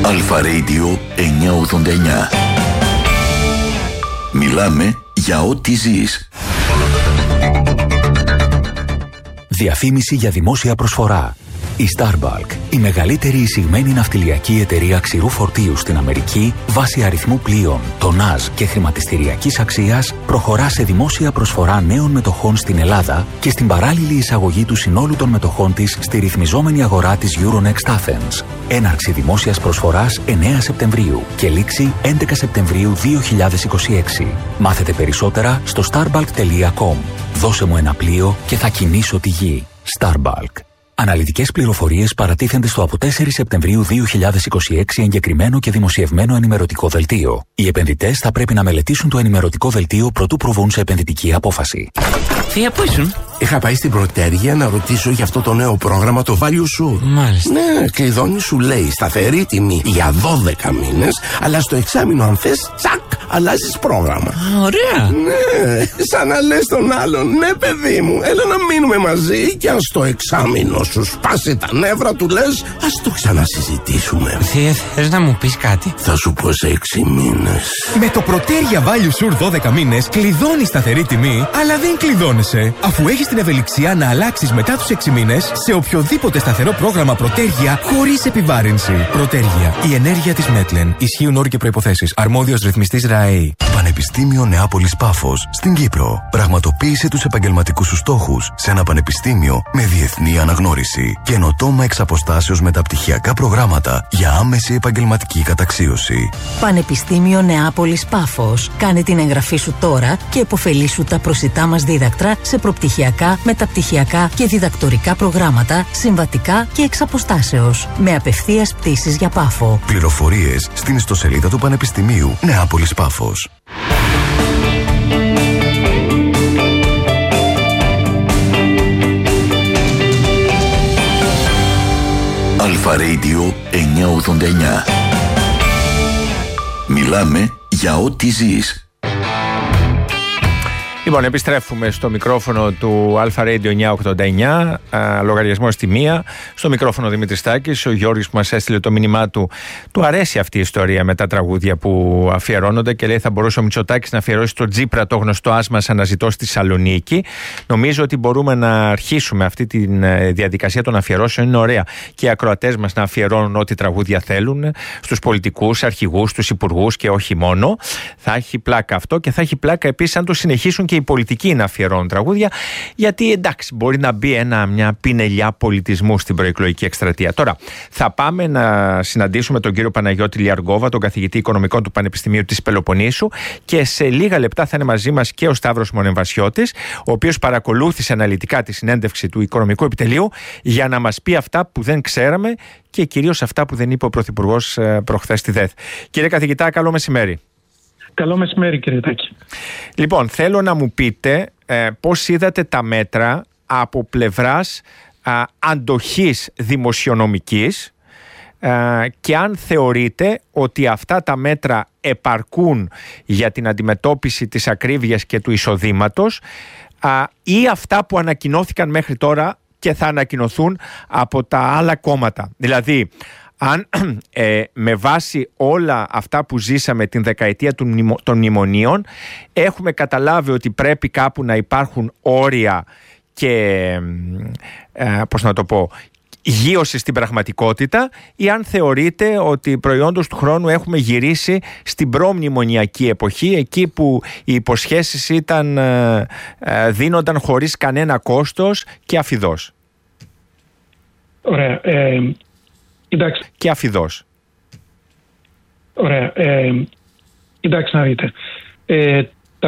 Αλφα Radio 989. Μιλάμε για ό,τι ζεις. Διαφήμιση για δημόσια προσφορά. Η Starbulk, η μεγαλύτερη εισηγμένη ναυτιλιακή εταιρεία ξηρού φορτίου στην Αμερική, βάσει αριθμού πλοίων, τονάζ και χρηματιστηριακής αξίας, προχωρά σε δημόσια προσφορά νέων μετοχών στην Ελλάδα και στην παράλληλη εισαγωγή του συνόλου των μετοχών της στη ρυθμιζόμενη αγορά της Euronext Athens. Έναρξη δημόσιας προσφοράς 9 Σεπτεμβρίου και λήξη 11 Σεπτεμβρίου 2026. Μάθετε περισσότερα στο starbulk.com. Δώσε μου ένα πλοίο και θα κινήσω τη γη. Starbulk. Αναλυτικές πληροφορίες παρατίθενται στο από 4 Σεπτεμβρίου 2026 εγκεκριμένο και δημοσιευμένο ενημερωτικό δελτίο. Οι επενδυτές θα πρέπει να μελετήσουν το ενημερωτικό δελτίο προτού προβούν σε επενδυτική απόφαση. Θεία, πού ήσουν? Είχα πάει στην Πρωτέρια να ρωτήσω για αυτό το νέο πρόγραμμα, το Value Sur. Μάλιστα. Ναι, κλειδώνει, σου λέει σταθερή τιμή για 12 μήνες, αλλά στο εξάμηνο αν θες, τσακ, αλλάζεις πρόγραμμα. Ωραία. Ναι, σαν να λες τον άλλον, ναι παιδί μου, έλα να μείνουμε μαζί και αν στο εξάμηνο σου σπάσει τα νεύρα του λες, ας το ξανασυζητήσουμε. Θεία, θες να μου πεις κάτι? Θα σου πω σε 6 μήνες. Με το Πρωτέρια Value Sur 12 μήνες κλειδώνεις σταθερή τιμή, αλλά δεν κλειδώνεσαι, αφού έχεις την ευελιξία να αλλάξεις μετά τους 6 μήνες σε οποιοδήποτε σταθερό πρόγραμμα Πρωτέρια χωρίς επιβάρυνση. Πρωτέρια, η ενέργεια της Μέτλεν. Ισχύουν όροι και προϋποθέσεις. Αρμόδιος ρυθμιστής ΡΑΕΗ. Πανεπιστήμιο Νεάπολης Πάφος στην Κύπρο. Πραγματοποίησε τους επαγγελματικούς σου στόχους σε ένα πανεπιστήμιο με διεθνή αναγνώριση. Καινοτόμα εξ αποστάσεως μεταπτυχιακά προγράμματα για άμεση επαγγελματική καταξίωση. Πανεπιστήμιο Νεάπολης Πάφος. Κάνε την εγγραφή σου τώρα και επωφελήσου τα προσιτά μας δίδακτρα σε προπτυχιακά, μεταπτυχιακά και διδακτορικά προγράμματα, συμβατικά και εξ αποστάσεως. Με απευθείας πτήσεις για Πάφο. Πληροφορίες στην ιστοσελίδα του Πανεπιστημίου Νεάπολης Πάφος. Αλφα Radio 989. Μιλάμε για ό,τι ζεις. Λοιπόν, επιστρέφουμε στο μικρόφωνο του Αλφα Radio 989, λογαριασμός στη μία. Στο μικρόφωνο Δημήτρης Στάκης, ο Γιώργης που μας έστειλε το μήνυμά του. Του αρέσει αυτή η ιστορία με τα τραγούδια που αφιερώνονται και λέει θα μπορούσε ο Μητσοτάκης να αφιερώσει το Τζίπρα το γνωστό άσμα αναζητώ στη Θεσσαλονίκη. Νομίζω ότι μπορούμε να αρχίσουμε αυτή τη διαδικασία των αφιερώσεων. Είναι ωραία και οι ακροατές μας να αφιερώνουν ό,τι τραγούδια θέλουν στους πολιτικούς, αρχηγούς, στους υπουργούς και όχι μόνο. Θα έχει πλάκα αυτό και θα έχει πλάκα επίσης αν το συνεχίσουν και οι πολιτικοί να αφιερώνουν τραγούδια, γιατί εντάξει, μπορεί να μπει μια πινελιά πολιτισμού στην προεκλογική εκστρατεία. Τώρα, θα πάμε να συναντήσουμε τον κύριο Παναγιώτη Λιαργόβα, τον καθηγητή οικονομικών του Πανεπιστημίου της Πελοποννήσου, και σε λίγα λεπτά θα είναι μαζί μας και ο Σταύρος Μονεμβασιώτης, ο οποίος παρακολούθησε αναλυτικά τη συνέντευξη του Οικονομικού Επιτελείου για να μας πει αυτά που δεν ξέραμε και κυρίως αυτά που δεν είπε ο Πρωθυπουργός προχθές στη ΔΕΘ. Κύριε καθηγητά, καλό μεσημέρι. Καλό μεσημέρι, κύριε Τάκη. Λοιπόν, θέλω να μου πείτε πώς είδατε τα μέτρα από πλευράς αντοχής δημοσιονομικής και αν θεωρείτε ότι αυτά τα μέτρα επαρκούν για την αντιμετώπιση της ακρίβειας και του εισοδήματος ή αυτά που ανακοινώθηκαν μέχρι τώρα και θα ανακοινωθούν από τα άλλα κόμματα. Δηλαδή, αν με βάση όλα αυτά που ζήσαμε την δεκαετία των μνημονίων έχουμε καταλάβει ότι πρέπει κάπου να υπάρχουν όρια και γείωση στην πραγματικότητα, ή αν θεωρείτε ότι προϊόντος του χρόνου έχουμε γυρίσει στην προμνημονιακή εποχή, εκεί που οι υποσχέσεις δίνονταν χωρίς κανένα κόστος και αφιδώς. Ωραία. Κοιτάξτε. Και αφιδώς. Ωραία. Κοιτάξτε να δείτε.